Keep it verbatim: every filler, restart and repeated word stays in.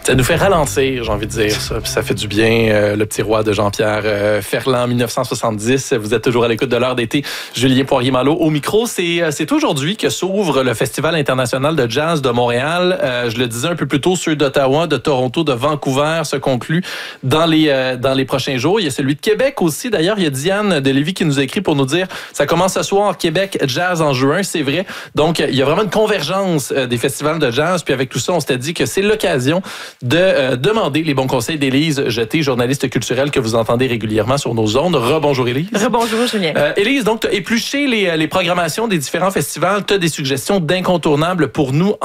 Ça nous fait ralentir, j'ai envie de dire ça. Puis ça fait du bien. Euh, le petit roi de Jean-Pierre euh, Ferland, dix-neuf cent soixante-dix. Vous êtes toujours à l'écoute de l'heure d'été. Julien Poirier-Malo au micro. C'est, c'est aujourd'hui que s'ouvre le Festival international de jazz de Montréal. Euh, je le disais un peu plus tôt, ceux d'Ottawa, de Toronto, de Vancouver se concluent dans les, euh, dans les prochains jours. Il y a celui de Québec aussi. D'ailleurs, il y a Diane de Lévis qui nous écrit pour nous dire ça commence ce soir, Québec Jazz en juin. C'est vrai. Donc, il y a vraiment une convergence euh, des festivals de jazz. Puis avec tout ça, on s'était dit que c'est l'occasion de euh, demander les bons conseils d'Élise Jeté, journaliste culturelle que vous entendez régulièrement sur nos ondes. Rebonjour Élise. Rebonjour Julien. Euh, Élise, donc tu as épluché les, les programmations des différents festivals. Tu as des suggestions d'incontournables pour nous